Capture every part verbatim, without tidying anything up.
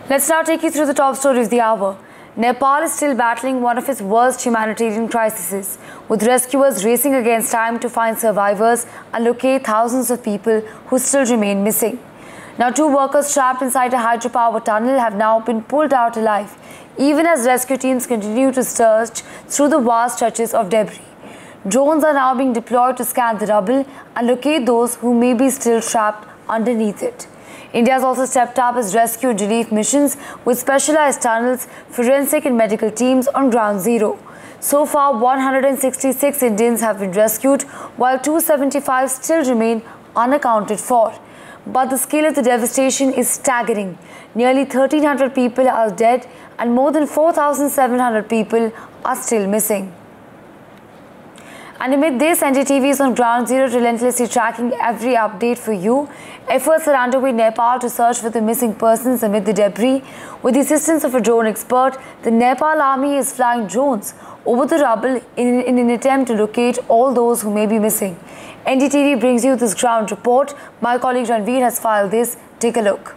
Let's now take you through the top story of the hour. Nepal is still battling one of its worst humanitarian crises, with rescuers racing against time to find survivors and locate thousands of people who still remain missing. Now, two workers trapped inside a hydropower tunnel have now been pulled out alive, even as rescue teams continue to search through the vast stretches of debris. Drones are now being deployed to scan the rubble and locate those who may be still trapped underneath it. India has also stepped up its rescue and relief missions with specialized tunnels, forensic and medical teams on ground zero. So far, one hundred sixty-six Indians have been rescued, while two hundred seventy-five still remain unaccounted for. But the scale of the devastation is staggering. Nearly thirteen hundred people are dead and more than four thousand seven hundred people are still missing. And amid this, N D T V is on ground zero, relentlessly tracking every update for you. Efforts are underway in Nepal to search for the missing persons amid the debris. With the assistance of a drone expert, the Nepal army is flying drones over the rubble in, in an attempt to locate all those who may be missing. N D T V brings you this ground report. My colleague Ranveer has filed this. Take a look.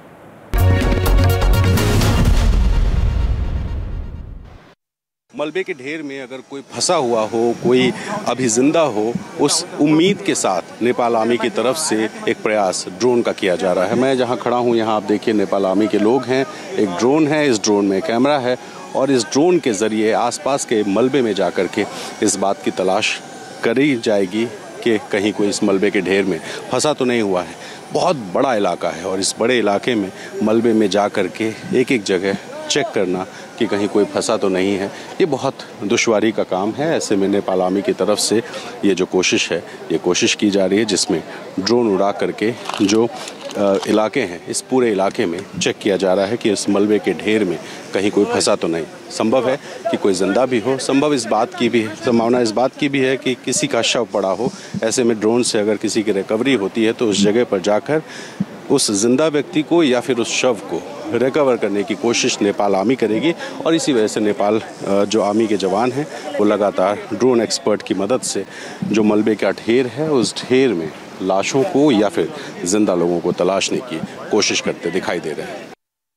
मलबे के ढेर में अगर कोई फंसा हुआ हो, कोई अभी जिंदा हो, उस उम्मीद के साथ नेपाल आर्मी की तरफ से एक प्रयास ड्रोन का किया जा रहा है। मैं जहां खड़ा हूं यहां आप देखिए नेपाल आर्मी के लोग हैं, एक ड्रोन है, इस ड्रोन में कैमरा है और इस ड्रोन के ज़रिए आसपास के मलबे में जाकर के इस बात की तलाश करी जाएगी कि कहीं कोई इस मलबे के ढेर में फंसा तो नहीं हुआ है। बहुत बड़ा इलाका है और इस बड़े इलाके में मलबे में जा कर के एक एक जगह चेक करना कि कहीं कोई फंसा तो नहीं है, ये बहुत दुश्वारी का काम है। ऐसे में नेपाल आर्मी की तरफ से ये जो कोशिश है, ये कोशिश की जा रही है जिसमें ड्रोन उड़ा करके जो इलाके हैं, इस पूरे इलाके में चेक किया जा रहा है कि इस मलबे के ढेर में कहीं कोई फंसा तो नहीं। संभव है कि कोई जिंदा भी हो, संभव इस बात की भी संभावना इस बात की भी है कि किसी का शव पड़ा हो। ऐसे में ड्रोन से अगर किसी की रिकवरी होती है तो उस जगह पर जाकर उस जिंदा व्यक्ति को या फिर उस शव को रिकवर करने की कोशिश नेपाल आर्मी करेगी और इसी वजह से नेपाल जो आर्मी के जवान हैं वो लगातार ड्रोन एक्सपर्ट की मदद से जो मलबे का ढेर है उस ढेर में लाशों को या फिर जिंदा लोगों को तलाशने की कोशिश करते दिखाई दे रहे हैं।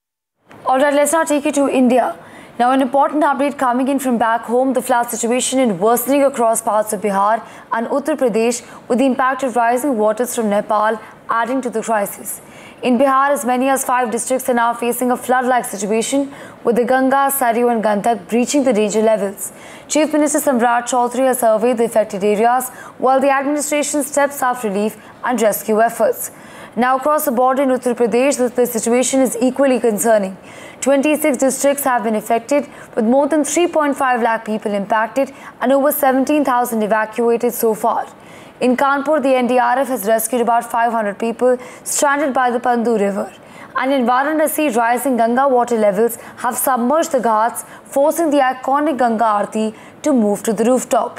All right, let's now take you to India. Now, an important update coming in from back home, the flood situation is worsening across parts of Bihar and Uttar Pradesh with the impact of rising waters from Nepal adding to the crisis. In Bihar, as many as five districts are now facing a flood-like situation with the Ganga, Saryu and Gandak breaching the danger levels. Chief Minister Samrat Chaudhary has surveyed the affected areas while the administration steps up relief and rescue efforts. Now, across the border in Uttar Pradesh, the, the situation is equally concerning. twenty-six districts have been affected with more than three point five lakh people impacted and over seventeen thousand evacuated so far. In Kanpur, the N D R F has rescued about five hundred people stranded by the Pandu River. And in Varanasi, rising Ganga water levels have submerged the ghats, forcing the iconic Ganga Aarti to move to the rooftop.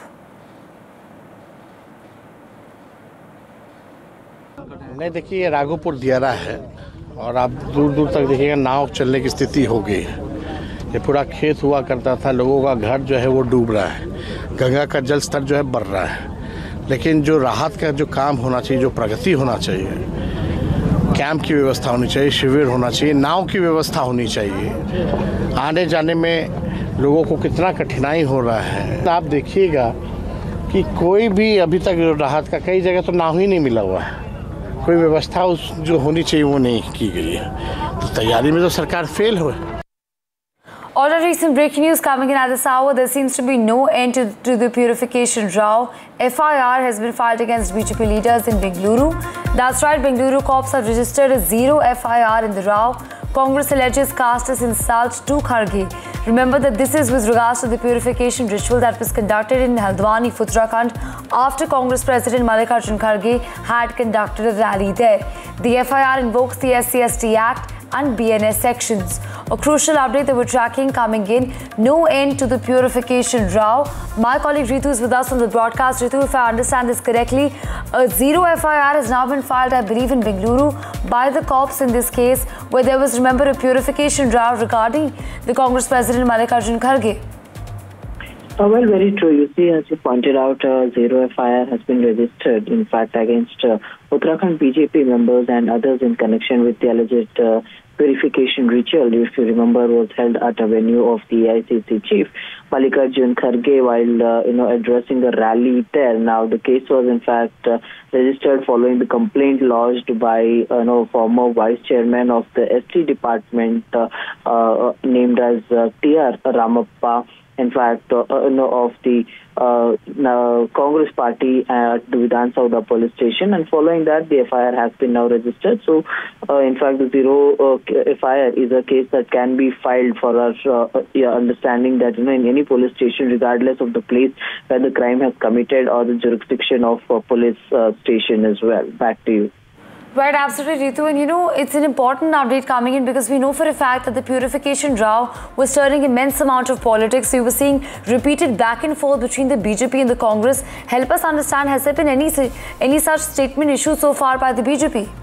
नहीं देखिए, ये राघोपुर दियारा है और आप दूर दूर तक देखिएगा नाव चलने की स्थिति हो गई है। ये पूरा खेत हुआ करता था, लोगों का घर जो है वो डूब रहा है, गंगा का जल स्तर जो है बढ़ रहा है। लेकिन जो राहत का जो काम होना चाहिए, जो प्रगति होना चाहिए, कैंप की व्यवस्था होनी चाहिए, शिविर होना चाहिए, नाव की व्यवस्था होनी चाहिए। आने जाने में लोगों को कितना कठिनाई हो रहा है। आप देखिएगा कि कोई भी अभी तक राहत का कई जगह तो नाव ही नहीं मिला हुआ है, कोई व्यवस्था उस जो होनी चाहिए वो नहीं की गई है। तो तैयारी में तो सरकार फेल हुई। All right, recent breaking news coming in at this hour. There seems to be no end to, to the purification row. F I R has been filed against B J P leaders in Bengaluru. That's right, Bengaluru cops have registered a zero F I R in the row. Congress alleges caste as insult to Kharge. Remember that this is with regards to the purification ritual that was conducted in Haldwani, Uttarakhand, after Congress President Mallikarjun Kharge had conducted a rally there. The F I R invokes the S C S T Act and B N S sections. A crucial update that we're tracking coming in. No end to the purification row. My colleague Ritu is with us on the broadcast. Ritu, if I understand this correctly, a zero F I R has now been filed, I believe, in Bengaluru by the cops in this case, where there was, remember, a purification row regarding the Congress President Mallikarjun Kharge. Oh, well, very true. You see, as you pointed out, uh, zero F I R has been registered, in fact, against uh, Uttarakhand B J P members and others in connection with the alleged uh, purification ritual, if you remember, was held at a venue of the A I C C chief, Mallikarjun Kharge, while uh, you know addressing a rally there. Now, the case was, in fact, uh, registered following the complaint lodged by uh, you know, former vice chairman of the S T department, uh, uh, named as uh, T R Ramappa, in fact, uh, uh, no, of the uh, uh, Congress party at the Vidhan Sauda police station. And following that, the F I R has been now registered. So, uh, in fact, the zero uh, F I R is a case that can be filed for our uh, yeah, understanding that, you know, in any police station, regardless of the place where the crime has committed or the jurisdiction of uh, police uh, station as well. Back to you. Right, absolutely, Ritu. And you know, it's an important update coming in because we know for a fact that the purification row was stirring immense amount of politics. So you were seeing repeated back and forth between the B J P and the Congress. Help us understand, has there been any, any such statement issued so far by the B J P?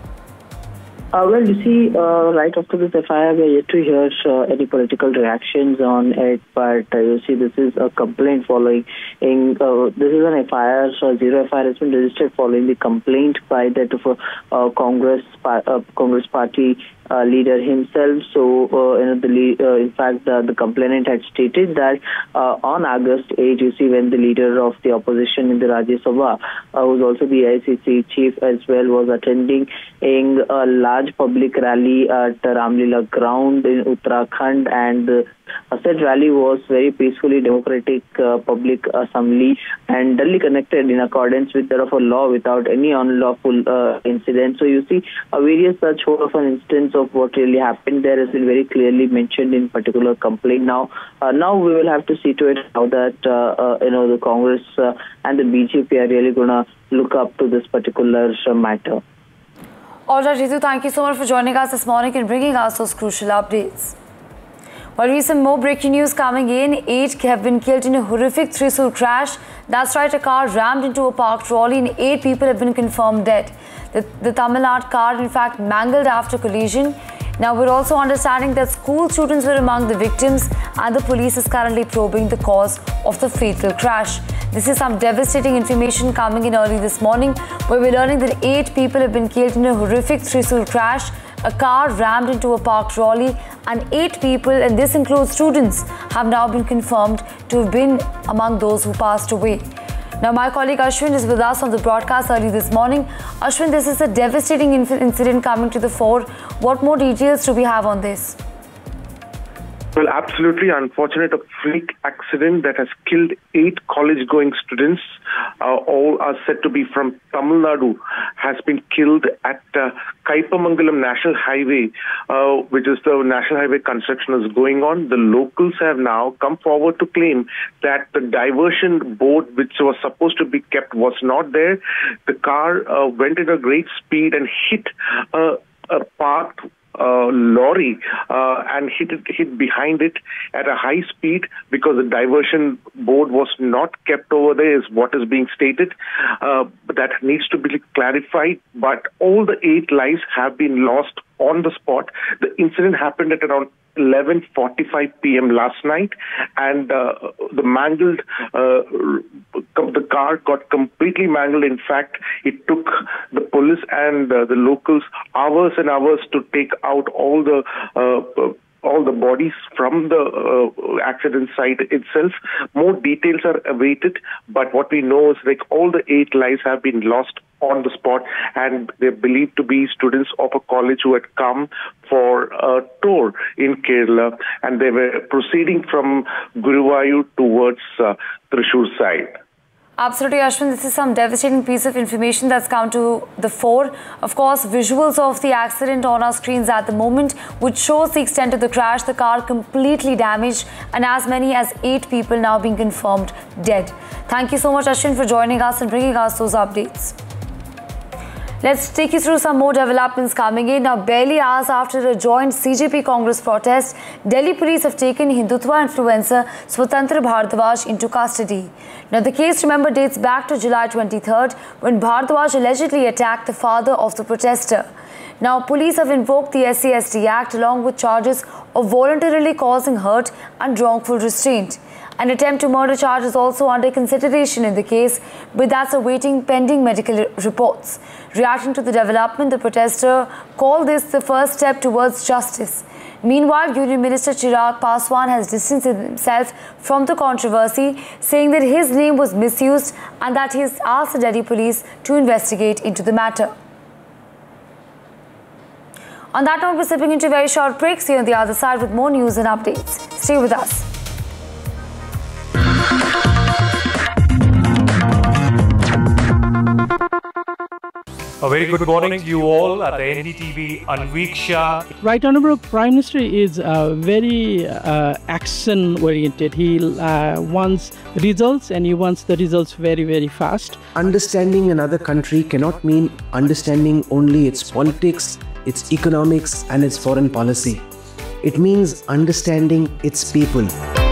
Uh, well, you see, uh, right after this F I R, we are yet to hear uh, any political reactions on it. But uh, you see, this is a complaint following. In, uh, this is an F I R, so zero F I R has been registered following the complaint by that of a uh, Congress uh, Congress party uh, leader himself. So, uh, you know, the uh, in fact, uh, the complainant had stated that uh, on August eighth, you see, when the leader of the opposition in the Rajya Sabha, uh, who was also the A I C C chief as well, was attending in a large public rally at the Ramlila ground in Uttarakhand, and uh, said rally was very peacefully democratic uh, public assembly and duly connected in accordance with that of a law without any unlawful uh, incident. So you see, a various such whole of an instance of what really happened there has been very clearly mentioned in particular complaint. Now, uh, now we will have to see to it how that uh, uh, you know the Congress uh, and the B J P are really going to look up to this particular uh, matter. All right, Ritu, thank you so much for joining us this morning and bringing us those crucial updates. Well, we have some more breaking news coming in. Eight have been killed in a horrific Thrissur crash. That's right, a car rammed into a parked trolley and eight people have been confirmed dead. The, the Tamil Nadu car, in fact, mangled after collision. Now, we're also understanding that school students were among the victims and the police is currently probing the cause of the fatal crash. This is some devastating information coming in early this morning, where we're learning that eight people have been killed in a horrific Thrissur crash. A car rammed into a parked trolley and eight people, and this includes students, have now been confirmed to have been among those who passed away. Now, my colleague Ashwin is with us on the broadcast early this morning. Ashwin, this is a devastating incident coming to the fore. What more details do we have on this? Well, absolutely unfortunate, a freak accident that has killed eight college-going students. Uh, all are said to be from Tamil Nadu, has been killed at uh, Kaipamangalam National Highway, uh, which is the national highway construction is going on. The locals have now come forward to claim that the diversion board, which was supposed to be kept, was not there. The car uh, went at a great speed and hit uh, a parked Uh, lorry uh, and hit it, hit behind it at a high speed because the diversion board was not kept over there, is what is being stated. Uh, but that needs to be clarified. But all the eight lives have been lost on the spot. The incident happened at around eleven forty-five p m last night, and uh, the mangled uh, the car got completely mangled. In fact, it took the police and uh, the locals hours and hours to take out all the uh, all the bodies from the uh, accident site itself. More details are awaited, but what we know is like all the eight lives have been lost on the spot, and they're believed to be students of a college who had come for a tour in Kerala, and they were proceeding from Guruvayur towards uh, Thrissur side. Absolutely, Ashwin. This is some devastating piece of information that's come to the fore. Of course, visuals of the accident on our screens at the moment, which shows the extent of the crash. The car completely damaged and as many as eight people now being confirmed dead. Thank you so much, Ashwin, for joining us and bringing us those updates. Let's take you through some more developments coming in. Now, barely hours after a joint C J P Congress protest, Delhi police have taken Hindutva influencer Swatantra Bhardwaj into custody. Now, the case, remember, dates back to July twenty-third, when Bhardwaj allegedly attacked the father of the protester. Now, police have invoked the S C S T Act along with charges of voluntarily causing hurt and wrongful restraint. An attempt to murder charge is also under consideration in the case, but that's awaiting pending medical reports. Reacting to the development, the protester called this the first step towards justice. Meanwhile, Union Minister Chirag Paswan has distanced himself from the controversy, saying that his name was misused and that he has asked the Delhi police to investigate into the matter. On that note, we're stepping into a very short break. See you on the other side with more news and updates. Stay with us. A very good morning to you all at the N D T V Anveeksha. Right Honourable Prime Minister is uh, very uh, action oriented. He uh, wants results and he wants the results very, very fast. Understanding another country cannot mean understanding only its politics, its economics and its foreign policy. It means understanding its people.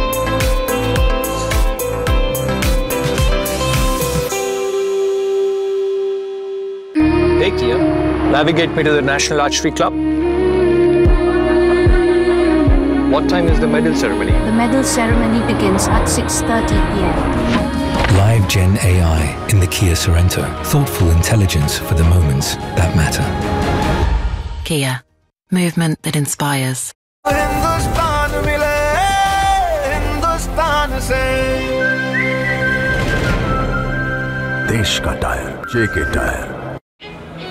Hey Kia, navigate me to the National Archery Club. What time is the medal ceremony? The medal ceremony begins at six thirty p m Live Gen A I in the Kia Sorento. Thoughtful intelligence for the moments that matter. Kia, movement that inspires. देश का tyre, जेके tyre.